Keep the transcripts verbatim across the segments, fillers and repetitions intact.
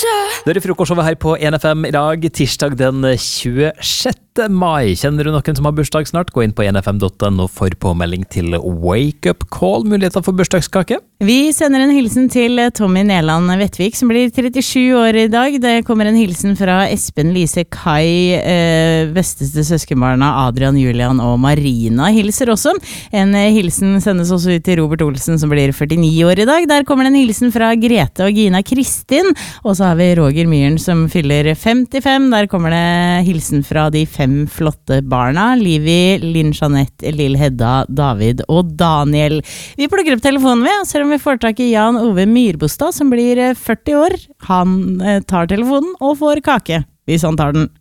Det er frokostshowet her på en F M I dag, tirsdag den tjuesjette mai. Kjenner du noen som har bursdag snart? Gå inn på en f m punktum n o for påmelding til Wake Up Call, muligheter for bursdagskake. Vi sender en hilsen til Tommy Neland Vettvik, som blir trettisju år i dag. Det kommer en hilsen fra Espen, Lise, Kai, eh, besteste søskenbarna Adrian, Julian og Marina hilser også. En hilsen sendes også ut til Robert Olsen, som blir førtini år i dag. Der kommer det en hilsen fra Grete og Gina Kristin, og så har vi Roger Myhren som fyller femtifem. Der kommer det hilsen fra de fem flotte barna, Livi, Linn Jeanette, Lill Hedda, David og Daniel. Vi plukker opp telefonen ved, og ser om vi får tak i Jan Ove Myrbostad, som blir førti år. Han tar telefonen og får kake, hvis han tar den.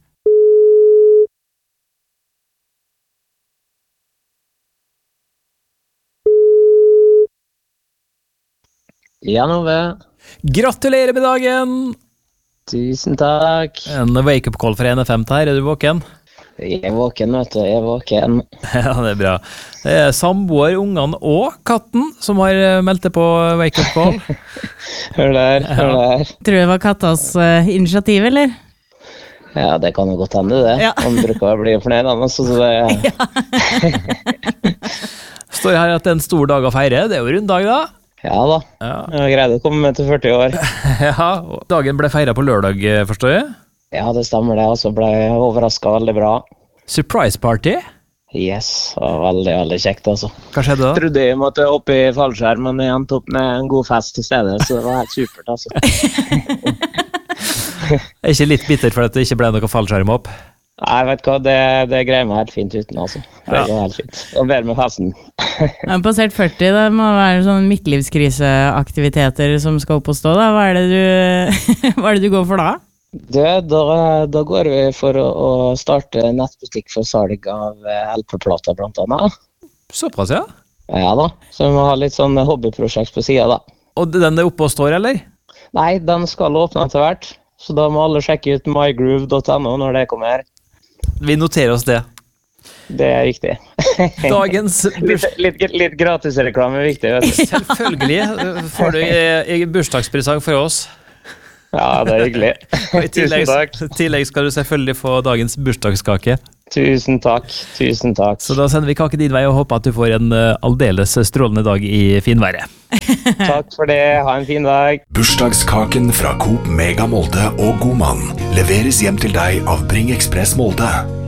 Jan Ove. Gratulerer med dagen! Tusen takk. En wake-up call fra en F M her, er du våken? Jeg er våken, vet du, jeg er våken. Ja, det er bra. Det er samboer, ungene og katten som har meldt det på wake-up call. Hør der, hør der. Tror du det var kattas uh, initiativ, eller? Ja, det kan jo godt hende det. Ja. Han bruker å bli fornøyd, annars, så det... Ja. Står her at det er en stor dag å feire, det er jo runddag da. Ja da, Ja. jeg greide å komme med til førti år. Ja, og dagen ble feiret på lørdag, forstår jeg? Ja, det stemmer det, altså ble overrasket veldig bra. Surprise party? Yes, det var veldig, veldig kjekt, altså. Hva skjedde da? Jeg trodde jeg måtte opp i fallskjerm, men jeg endte opp med en god fest i stedet, så det var helt supert, altså. Er ikke litt bitter for at det ikke ble noe fallskjerm opp? Nei, vet du hva, det, det greier meg helt fint uten, altså. Det går helt fint. Og bedre med festen. Jeg har passert førti, det må være sånn midtlivskriseaktiviteter som skal opp og stå da. Hva er det du, hva er det du går for da? Du, da, da går vi for å, å starte nettbutikk for salg av L P-plater blant annet. Såpass, ja. Ja da, så vi må ha litt sånn hobbyprosjekt på siden da. Og den er oppe og står, eller? Nei, den skal åpne etter hvert, så da må alle sjekke ut my groove punktum n o når det kommer. Vi noterer oss det. Det er viktig. Dagens burs... litt, litt, litt gratis reklame er viktig, vet du. Selvfølgelig får du i bursdagspresang for oss. Ja, det er hyggelig. Og i tillegg, Tusen takk. i tillegg skal du selvfølgelig få dagens bursdagskake. Tusen takk, tusen takk. Så da sender vi kake din vei og håper at du får en uh, aldeles strålende dag i finværet. Takk for det, ha en fin dag. Bursdagskaken fra Coop Mega Molde og Godmann leveres hjem til deg av Bring Express Molde.